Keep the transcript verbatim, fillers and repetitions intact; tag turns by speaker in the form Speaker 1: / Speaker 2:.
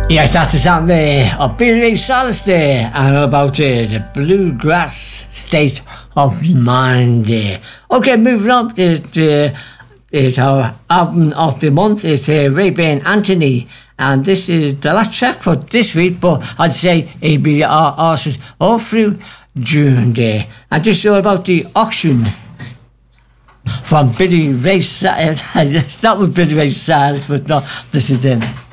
Speaker 1: Yes, that's the sound there of Billy Ray Cyrus there, and about uh, the bluegrass state of mind there. Okay, moving on to, to, to our album of the month. It's uh, Ray-Ban Anthony, and this is the last track for this week, but I'd say it'll be our artist all through June there. And just all about the auction from Billy Ray Cyrus. That was Billy Ray Cyrus, but no, this is him.